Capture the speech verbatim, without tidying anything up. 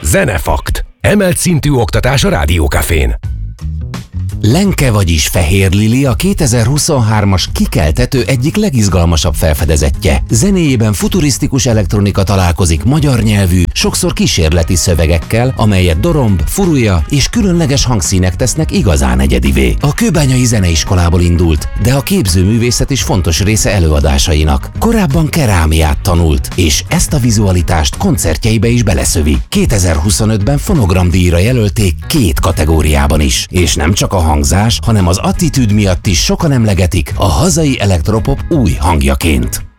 Zenefakt. Emelt szintű oktatás a Rádiókafén. Lenke, vagyis Fehér Lili a kétezer-huszonhármas kikeltető egyik legizgalmasabb felfedezettje. Zenéjében futurisztikus elektronika találkozik magyar nyelvű, sokszor kísérleti szövegekkel, amelyet doromb, furulya és különleges hangszínek tesznek igazán egyedivé. A kőbányai zeneiskolából indult, de a képzőművészet is fontos része előadásainak. Korábban kerámiát tanult, és ezt a vizualitást koncertjeibe is beleszövi. kétezer-huszonötben fonogramdíjra jelölték két kategóriában is, és nem csak a hangzás, hanem az attitűd miatt is sokan emlegetik a hazai elektropop új hangjaként.